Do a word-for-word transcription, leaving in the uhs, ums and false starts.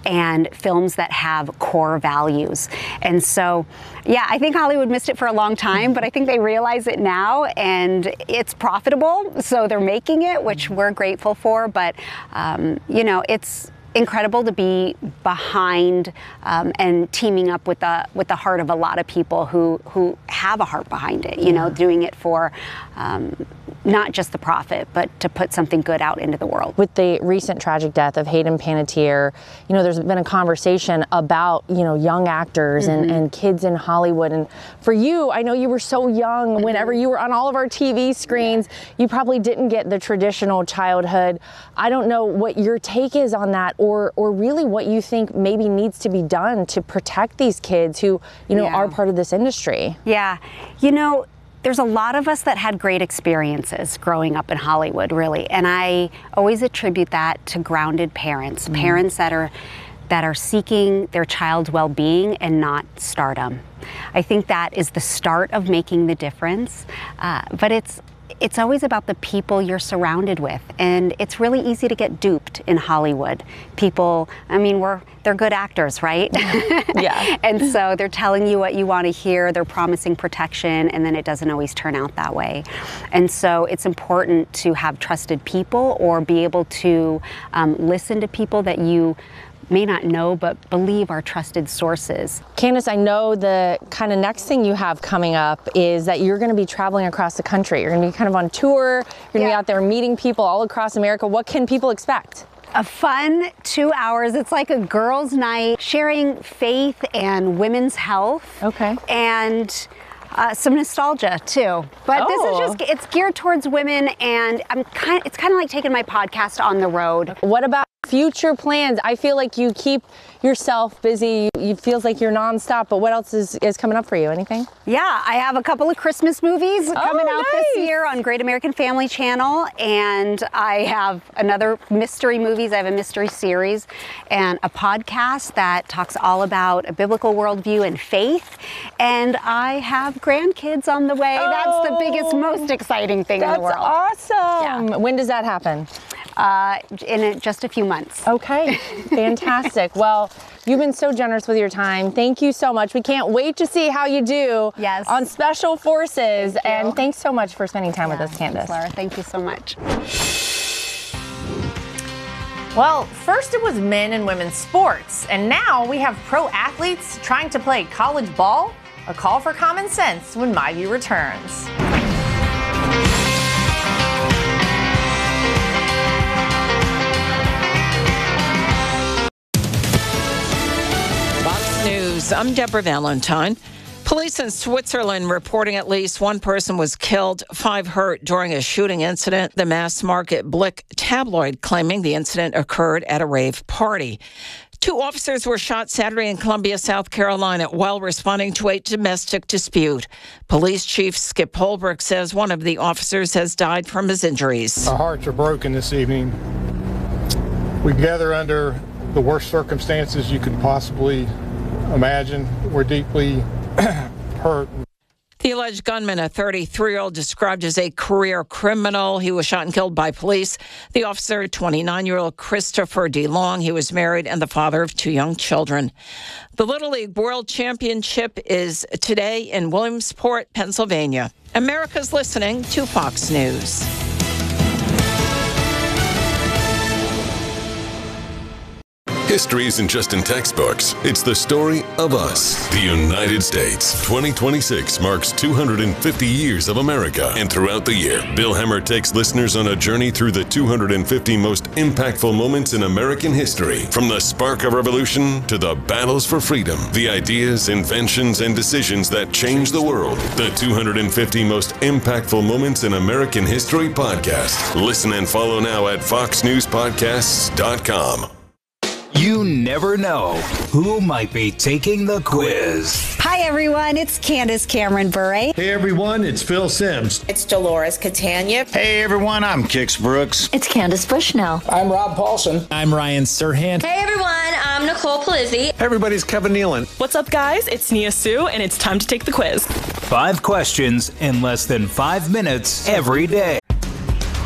and films that have core values. And so, yeah, I think Hollywood missed it for a long time, but I think they realize it now, and it's profitable, so they're making it, which we're grateful for. But, um, you know, it's incredible to be behind um, and teaming up with the with the heart of a lot of people who who have a heart behind it, you know, doing it for um, not just the profit, but to put something good out into the world. With the recent tragic death of Hayden Panettiere, you know, there's been a conversation about, you know, young actors mm-hmm. and, and kids in Hollywood. And for you, I know you were so young mm-hmm. whenever you were on all of our T V screens, yeah. you probably didn't get the traditional childhood. I don't know what your take is on that, or or really what you think maybe needs to be done to protect these kids who, you know, yeah. are part of this industry. Yeah, you know, there's a lot of us that had great experiences growing up in Hollywood, really, and I always attribute that to grounded parents, mm-hmm. parents that are that are seeking their child's well-being and not stardom. I think that is the start of making the difference, uh, but it's it's always about the people you're surrounded with, and it's really easy to get duped in Hollywood. People, I mean, we're they're good actors, right? Yeah. And so they're telling you what you want to hear, they're promising protection, and then it doesn't always turn out that way. And so it's important to have trusted people, or be able to um, listen to people that you may not know but believe are trusted sources. Candace, I know the kind of next thing you have coming up is that you're going to be traveling across the country. You're going to be kind of on tour, you're going to yeah. be out there meeting people all across America. What can people expect? A fun two hours. It's like a girls' night, sharing faith and women's health. Okay. And Uh, some nostalgia too, but oh. this is just, it's geared towards women, and I'm kind of, it's kind of like taking my podcast on the road. What about future plans? I feel like you keep yourself busy. It feels like you're nonstop, but what else is, is coming up for you? Anything? Yeah, I have a couple of Christmas movies oh, coming out nice. this year on Great American Family Channel, and I have another mystery movies. I have a mystery series and a podcast that talks all about a biblical worldview and faith, and I have grandkids on the way. Oh, that's the biggest, most exciting thing in the world. That's awesome. Yeah. When does that happen? Uh, in a, just a few months. Okay, fantastic. Well, you've been so generous with your time. Thank you so much. We can't wait to see how you do yes. on Special Forces. Thank and thanks so much for spending time yeah, with us, Candace. Thanks, Laura. Thank you so much. Well, first it was men and women's sports, and now we have pro athletes trying to play college ball. A call for common sense when My View returns. Fox News, I'm Deborah Valentine. Police in Switzerland reporting at least one person was killed, five hurt during a shooting incident. The mass market Blick tabloid claiming the incident occurred at a rave party. Two officers were shot Saturday in Columbia, South Carolina, while responding to a domestic dispute. Police Chief Skip Holbrook says one of the officers has died from his injuries. Our hearts are broken this evening. We gather under the worst circumstances you could possibly imagine. We're deeply hurt. The alleged gunman, a thirty-three-year-old, described as a career criminal. He was shot and killed by police. The officer, twenty-nine-year-old Christopher DeLong. He was married and the father of two young children. The Little League World Championship is today in Williamsport, Pennsylvania. America's listening to Fox News. History isn't just in textbooks. It's the story of us, the United States. twenty twenty-six marks two hundred fifty years of America. And throughout the year, Bill Hemmer takes listeners on a journey through the two hundred fifty most impactful moments in American history. From the spark of revolution to the battles for freedom, the ideas, inventions, and decisions that changed the world. The two hundred fifty most impactful moments in American history podcast. Listen and follow now at fox news podcasts dot com. You never know who might be taking the quiz. Hi, everyone. It's Candace Cameron Bure. Hey, everyone. It's Phil Sims. It's Dolores Catania. Hey, everyone. I'm Kix Brooks. It's Candace Bushnell. I'm Rob Paulson. I'm Ryan Serhant. Hey, everyone. I'm Nicole Polizzi. Hey, everybody's Kevin Nealon. What's up, guys? It's Nia Sue, and it's time to take the quiz. Five questions in less than five minutes every day.